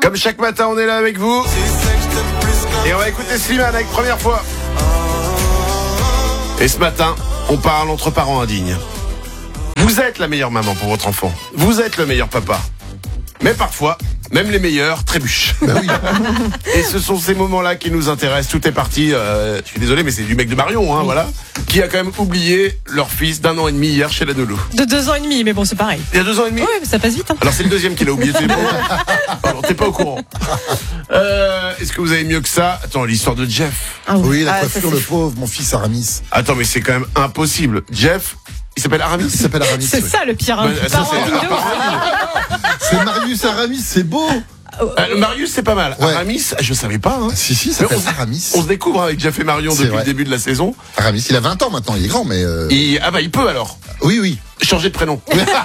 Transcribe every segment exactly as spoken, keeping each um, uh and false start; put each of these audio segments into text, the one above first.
Comme chaque matin, on est là avec vous. Et on va écouter Slimane avec Première fois. Et ce matin, on parle entre parents indignes. Vous êtes la meilleure maman pour votre enfant. Vous êtes le meilleur papa. Mais parfois, même les meilleurs trébuchent. Bah oui. Et ce sont ces moments-là qui nous intéressent. Tout est parti, euh, je suis désolé, mais c'est du mec de Marion, hein, oui. Voilà, qui a quand même oublié leur fils d'un an et demi hier chez la nounou. De deux ans et demi, mais bon, c'est pareil. Il y a deux ans et demi ? Oui, ça passe vite. Hein. Alors c'est le deuxième qui l'a oublié. Alors t'es pas au courant. Euh, est-ce que vous avez mieux que ça ? Attends, l'histoire de Jeff. Ah oui, oui, la ah, coiffure, le pauvre, mon fils Aramis. Attends, mais c'est quand même impossible. Jeff, il s'appelle Aramis. Il s'appelle Aramis. C'est oui. ça le pire. Hein. Bah, ça, Parents c'est... dignes de ouf. C'est Marius Aramis, c'est beau. Euh, Marius, c'est pas mal. Ouais. Aramis, je savais pas. Hein. Si, si, ça s'appelle Aramis. On se découvre avec Jeff et Marion c'est depuis vrai. Le début de la saison. Aramis, il a vingt ans maintenant, il est grand, mais. Euh... Il... Ah bah, il peut alors. Oui, oui. Changer de prénom.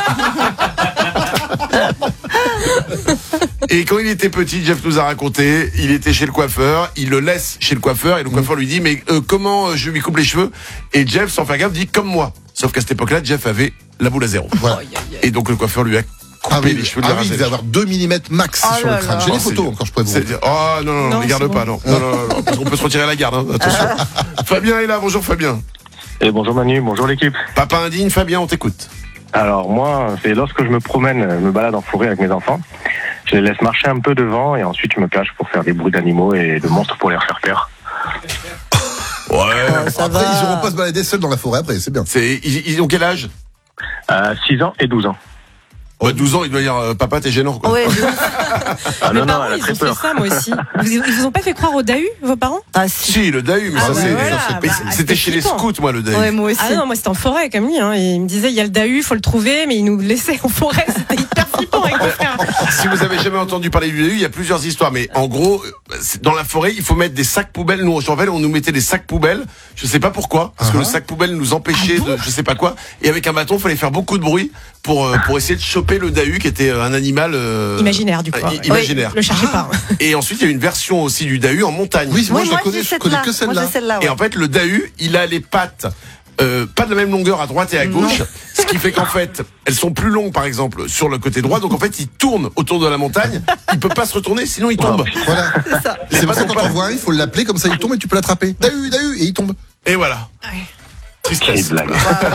Et quand il était petit, Jeff nous a raconté, il était chez le coiffeur, il le laisse chez le coiffeur et le coiffeur mmh. lui dit mais euh, comment je lui coupe les cheveux ? Et Jeff, sans faire gaffe, dit comme moi. Sauf qu'à cette époque-là, Jeff avait la boule à zéro. Voilà. Et donc le coiffeur lui a coupé ah oui, les cheveux. Ah oui, il devait avoir deux millimètres max oh sur le crâne. J'ai les photos encore, je pourrais vous montrer. Oh non, non, non, ne garde bon. pas, non. Non, non, non, non, parce qu'on peut se retirer à la garde, hein. Attention. Fabien est là, bonjour Fabien. Et bonjour Manu, bonjour l'équipe. Papa indigne, Fabien, on t'écoute. Alors moi, c'est lorsque je me promène, me balade en forêt avec mes enfants, je les laisse marcher un peu devant et ensuite je me cache pour faire des bruits d'animaux et de monstres pour les refaire peur. Ouais. Oh, ça après, va. Ils n'auront pas se balader seuls dans la forêt après, c'est bien. C'est, ils, ils ont quel âge ? euh, six ans et douze ans. Ouais, douze ans, il doit dire euh, papa, t'es gênant, quoi. Ouais, ah mes non, parents, non, elle a ils très ont peur. fait ça, moi aussi. Vous, ils vous ont pas fait croire au Dahu, vos parents ? Ah si. Si, le Dahu, mais ah ça, bah c'est, voilà, ça, c'est, bah, c'était, c'était chez les flippant. scouts, moi, le Dahu. Ouais, moi aussi. Ah non, moi c'était en forêt, comme lui. Hein. Il me disait, il y a le Dahu, faut le trouver, mais il nous laissait en forêt. C'était hyper flippant avec mon frère. Si vous avez jamais entendu parler du Dahu, il y a plusieurs histoires. Mais en gros, dans la forêt, il faut mettre des sacs poubelles. Nous, au Jean-Vel, on nous mettait des sacs poubelles. Je sais pas pourquoi, parce que uh-huh. le sac poubelle nous empêchait ah bon de, je sais pas quoi. Et avec un bâton, il fallait faire beaucoup de bruit pour euh, pour essayer de choper le Dahu, qui était un animal euh, imaginaire du coup. Euh, imaginaire. Oui, le cherchez pas. Et ensuite, il y a une version aussi du Dahu en montagne. Oui, moi, Oui, je moi, la connais, j'ai je cette connais là. que celle-là. Moi, j'ai celle-là ouais. Et en fait, le Dahu, il a les pattes euh, pas de la même longueur à droite et à gauche, non. Ce qui fait qu'en fait, elles sont plus longues, par exemple, sur le côté droit. Donc en fait, il tourne autour de la montagne. Il peut pas se retourner, sinon il tombe. Voilà. C'est ça. C'est pour ça quand on voit un, il faut l'appeler comme ça, il tombe et tu peux l'attraper. Dahu, Dahu, et il tombe. Et voilà. Ouais. Tristesse. Blague.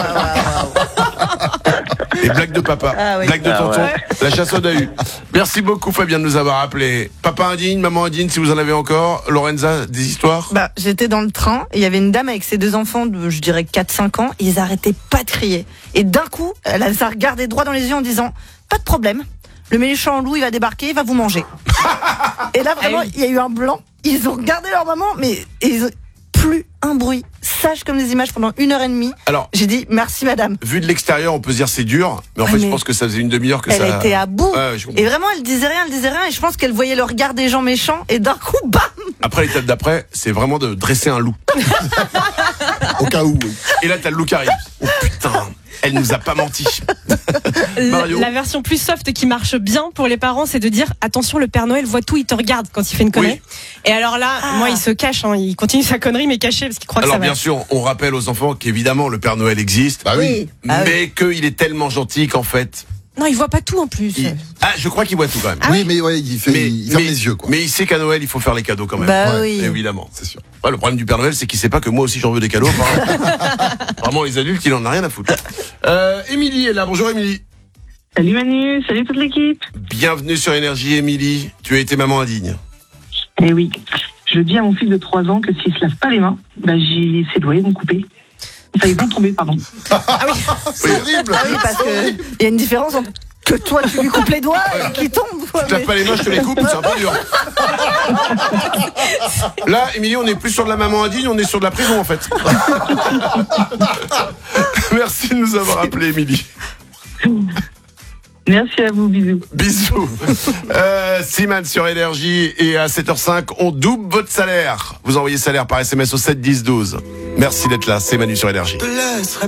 Les blagues de papa, ah oui. blagues de ah tonton, ouais. La chasse au Dahu. Merci beaucoup Fabien de nous avoir appelé. Papa indigne, maman indigne, si vous en avez encore. Lorenza, des histoires ? Bah, j'étais dans le train et il y avait une dame avec ses deux enfants de, je dirais, quatre cinq ans. Ils arrêtaient pas de crier. Et d'un coup, elle a regardé droit dans les yeux en disant « Pas de problème, le méchant loup, il va débarquer, il va vous manger. » Et là, vraiment, il y a eu un blanc. Ils ont regardé leur maman, mais ils ont plus un bruit. Sage comme des images pendant une heure et demie. Alors, j'ai dit merci madame. Vu de l'extérieur, on peut se dire c'est dur, mais en ah fait, mais je pense que ça faisait une demi-heure que elle ça. Elle était à bout. Ouais, et vraiment, elle disait rien, elle disait rien. Et je pense qu'elle voyait le regard des gens méchants. Et d'un coup, bam. Après, l'étape d'après, c'est vraiment de dresser un loup. Au cas où. Oui. Et là, t'as le loup qui arrive. Oh putain, elle nous a pas menti. Mario. La version plus soft qui marche bien pour les parents, c'est de dire attention, le Père Noël voit tout, il te regarde quand il fait une connerie. Oui. Et alors là, ah. moi, il se cache, hein, il continue sa connerie, mais caché parce qu'il croit alors, que ça va. Alors bien sûr, on rappelle aux enfants qu'évidemment le Père Noël existe, bah oui, mais ah oui. qu'il est tellement gentil qu'en fait. Non, il voit pas tout en plus. Il... Ah, je crois qu'il voit tout quand même. Ah oui, mais ouais, il fait, mais, il ferme mais, les yeux, quoi. Mais il sait qu'à Noël, il faut faire les cadeaux quand même. Bah ouais, oui. Évidemment. C'est sûr. Ouais, le problème du Père Noël, c'est qu'il sait pas que moi aussi j'en veux des cadeaux. Vraiment, les adultes, il en a rien à foutre. Euh, Émilie est là. Bonjour Émilie. Salut Manu, salut toute l'équipe. Bienvenue sur Énergie, Émilie. Tu as été maman indigne. Eh oui. Je dis à mon fils de trois ans que s'il se lave pas les mains, bah j'ai ses doigts vont couper. Enfin, ils vont tomber, pardon. Ah oui. C'est horrible. Ah oui, parce que il y a une différence entre que toi tu lui coupes les doigts et qu'il tombe. Quoi, tu mais... lave pas les mains, je te les coupe, c'est un peu dur. Là, Émilie, on n'est plus sur de la maman indigne, on est sur de la prison en fait. Merci de nous avoir appelé, Émilie. Merci à vous, bisous. Bisous. Euh, Simane sur Énergie et à sept heures cinq, on double votre salaire. Vous envoyez salaire par S M S au sept dix douze. Merci d'être là, c'est Manu sur Énergie.